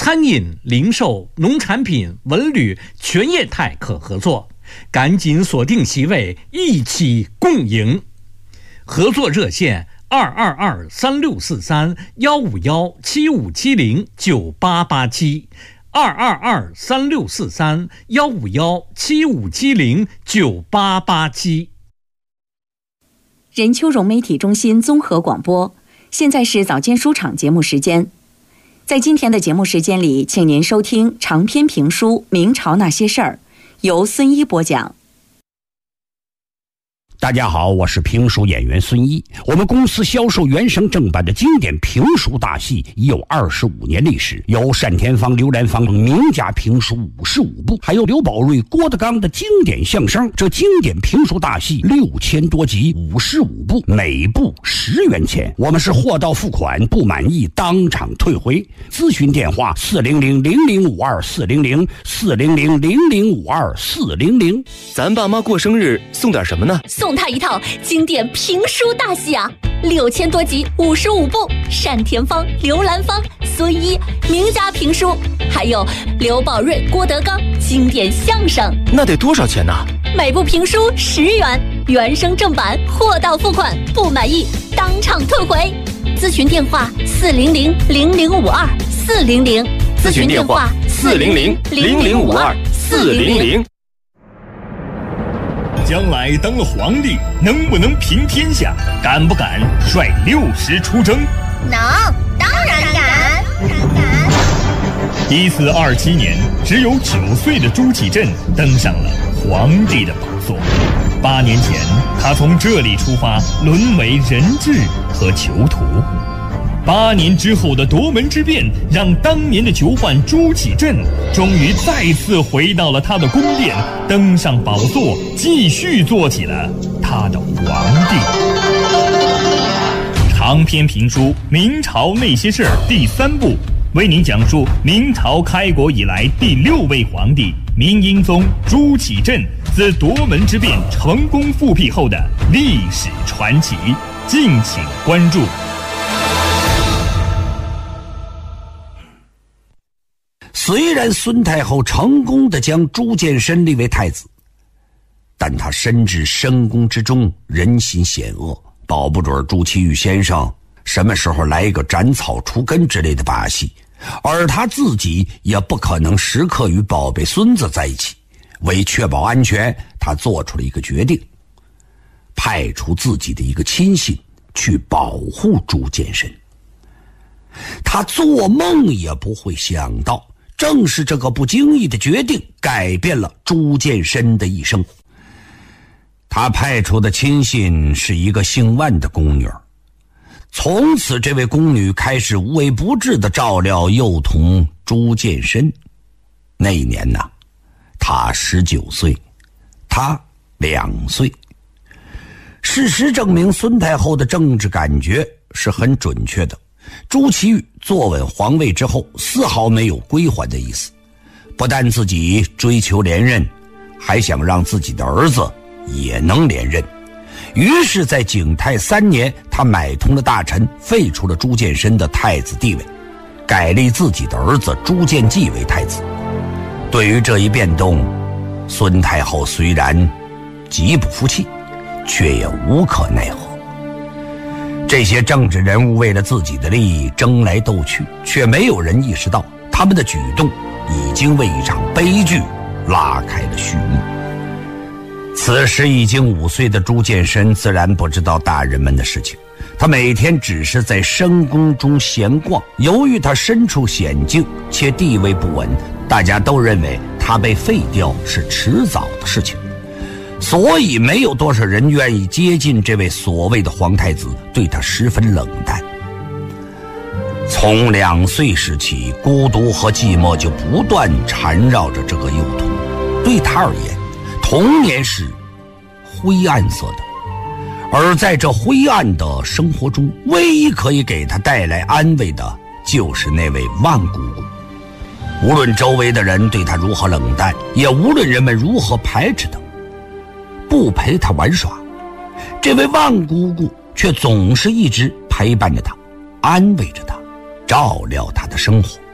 餐饮、零售、农产品、文旅全业态可合作，赶紧锁定席位，一起共赢。合作热线222-3643-151-7570-9887122-3643-151-7570-98871。 任丘融媒体中心综合广播，现在是早间书场节目时间。在今天的节目时间里，请您收听长篇评书《明朝那些事儿》，由孙一播讲。 大家好，我是评书演员孙一。我们公司销售原声正版的经典评书大戏已有25年历史，有单田芳、刘兰芳名家评书55部，还有刘宝瑞、郭德纲的经典相声。这经典评书大戏6000多集，55部，每部10元钱。我们是货到付款，不满意当场退回。咨询电话400-0052-400-400-0052-400。 咱爸妈过生日送点什么呢？ 送他一套经典评书大戏啊，6000多集，55部，单田芳、刘兰芳、孙一名家评书，还有刘宝瑞、郭德纲经典相声。 那得多少钱呢？ 每部评书10元，原声正版，货到付款，不满意当场退回。咨询电话400-0052-400， 咨询电话400-0052-400。 将来当了皇帝，能不能平天下？敢不敢率60出征？ 能，当然敢。 1427年，只有9岁的朱祁镇登上了皇帝的宝座。8年前，他从这里出发，沦为人质和囚徒。8年之后的夺门之变，让当年的囚犯朱祁镇终于再次回到了他的宫殿，登上宝座，继续做起了他的皇帝。长篇评书《明朝那些事儿》第3部，为您讲述明朝开国以来第6位皇帝明英宗朱祁镇自夺门之变成功复辟后的历史传奇，敬请关注。 虽然孙太后成功地将朱见深立为太子，但他深知深宫之中人心险恶，保不准朱祁钰先生什么时候来一个斩草除根之类的把戏，而他自己也不可能时刻与宝贝孙子在一起。为确保安全，他做出了一个决定，派出自己的一个亲信去保护朱见深。他做梦也不会想到，正是这个不经意的决定改变了朱见深的一生。他派出的亲信是一个姓万的宫女，从此这位宫女开始无微不至地照料幼童朱见深。那一年呢，他19岁，他2岁。事实证明，孙太后的政治感觉是很准确的。朱祁钰坐稳皇位之后，丝毫没有归还的意思，不但自己追求连任，还想让自己的儿子也能连任。于是在景泰3年，他买通了大臣，废除了朱见深的太子地位，改立自己的儿子朱见济为太子。对于这一变动，孙太后虽然极不服气，却也无可奈何。这些政治人物为了自己的利益争来斗去，却没有人意识到他们的举动已经为一场悲剧拉开了序幕。此时已经5岁的朱见深自然不知道大人们的事情，他每天只是在深宫中闲逛。由于他身处险境且地位不稳，大家都认为他被废掉是迟早的事情，所以没有多少人愿意接近这位所谓的皇太子，对他十分冷淡。从2岁时起，孤独和寂寞就不断缠绕着这个幼童。对他而言，童年是灰暗色的，而在这灰暗的生活中，唯一可以给他带来安慰的就是那位万姑姑。无论周围的人对他如何冷淡，也无论人们如何排斥他，不陪他玩耍，这位万姑姑却总是一直陪伴着他，安慰着他，照料他的生活。